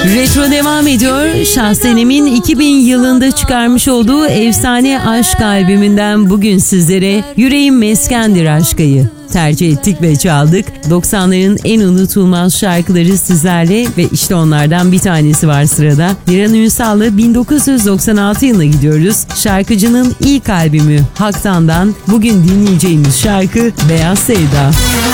Retro devam ediyor. Şahsenem'in 2000 yılında çıkarmış olduğu efsane aşk albümünden bugün sizlere Yüreğim Meskendir Aşka'yı tercih ettik ve çaldık. 90'ların en unutulmaz şarkıları sizlerle ve işte onlardan bir tanesi var sırada. Niran Ünsal'la 1996 yılına gidiyoruz. Şarkıcının ilk albümü Haktan'dan bugün dinleyeceğimiz şarkı Beyaz Sevda.